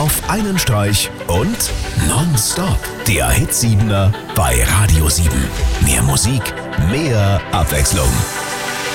auf einen Streich und nonstop der Hit 7er bei Radio 7. Mehr Musik, mehr Abwechslung.